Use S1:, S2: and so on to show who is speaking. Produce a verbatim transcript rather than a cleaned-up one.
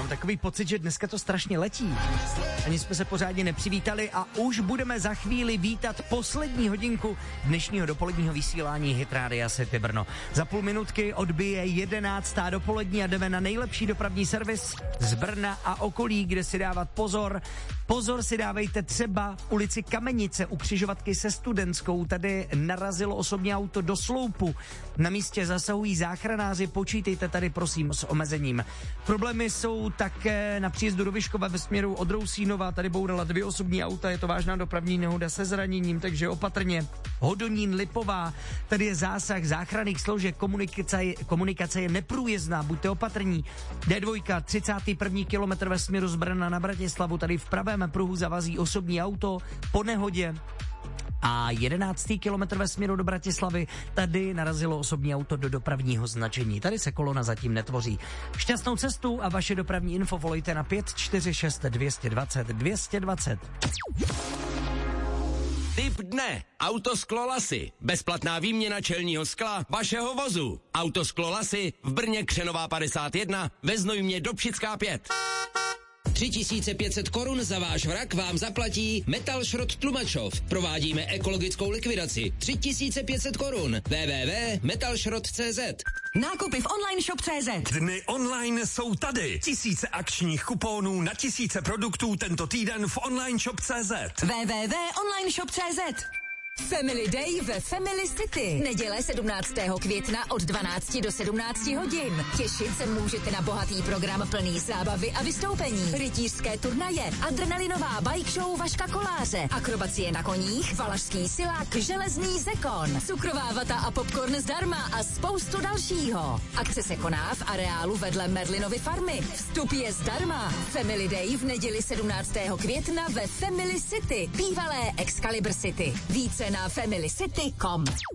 S1: mám takový pocit, že dneska to strašně letí. Ani jsme se pořádně nepřivítali a už budeme za chvíli vítat poslední hodinku dnešního dopoledního vysílání Hit Rádia City Brno. Za půl minutky odbije jedenáctá dopolední a jdeme na nejlepší dopravní servis z Brna a okolí, kde si dávat pozor. Pozor si dávejte třeba v ulici Kamenice u křižovatky se Studentskou. Tady narazilo osobní auto do sloupu. Na místě zasahují záchranáři, počítejte tady prosím s omezením. Problémy jsou také na příjezdu do Vyškova ve směru od Rousínova. Tady bourala dvě osobní auta, je to vážná dopravní nehoda se zraněním, takže opatrně. Hodonín, Lipová, tady je zásah záchranných složek, komunikace, komunikace je neprůjezdná, buďte opatrní. D dva, třicátý první kilometr ve směru z Brna na Bratislavu, tady v pravém pruhu zavazí osobní auto po nehodě. A jedenáctý kilometr ve směru do Bratislavy, tady narazilo osobní auto do dopravního značení. Tady se kolona zatím netvoří. Šťastnou cestu a vaše dopravní info volejte na pět čtyři šest dvě dva nula dvě dva nula.
S2: Tip dne. Autosklo Lasy. Bezplatná výměna čelního skla vašeho vozu. Autosklo Lasy v Brně Křenová padesát jedna, ve Znojmě Dobšická pět.
S3: tři tisíce pět set korun za váš vrak vám zaplatí Metal Šrot Tlumačov. Provádíme ekologickou likvidaci. tři tisíce pět set korun. w w w tečka metalšrot tečka cé zet.
S4: Nákupy v online shop tečka cé zet.
S5: Dny online jsou tady. Tisíce akčních kuponů na tisíce produktů tento týden v online shop tečka cé zet.
S4: w w w tečka online shop tečka cé zet. Family Day ve Family City. Neděle sedmnáctého května od dvanácti do sedmnácti hodin. Těšit se můžete na bohatý program plný zábavy a vystoupení. Rytířské turnaje, adrenalinová bike show Vaška Koláře, akrobacie na koních, valašský silák, železný zekon, cukrová vata a popcorn zdarma a spoustu dalšího. Akce se koná v areálu vedle Merlinovy farmy. Vstup je zdarma. Family Day v neděli sedmnáctého května ve Family City, bývalé Excalibur City. Více na family city tečka com.